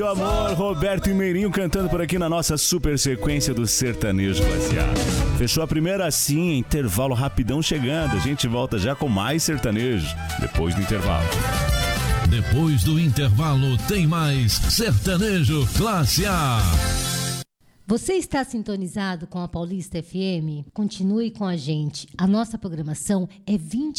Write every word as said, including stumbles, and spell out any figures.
Meu amor, Roberto e Meirinho cantando por aqui na nossa super sequência do Sertanejo Classe A. Fechou a primeira assim, intervalo rapidão chegando. A gente volta já com mais sertanejo depois do intervalo. Depois do intervalo tem mais Sertanejo Classe A. Você está sintonizado com a Paulista F M? Continue com a gente. A nossa programação é vinte